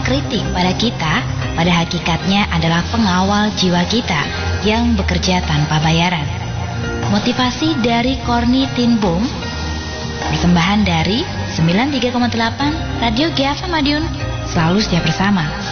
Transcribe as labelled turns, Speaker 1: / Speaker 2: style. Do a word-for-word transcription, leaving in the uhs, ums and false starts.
Speaker 1: mengkritik pada kita pada hakikatnya adalah pengawal jiwa kita yang bekerja tanpa bayaran. Motivasi dari Corny Ten Boom. Persembahan dari sembilan puluh tiga koma delapan Radio G F M Madiun. Selalu setia bersama.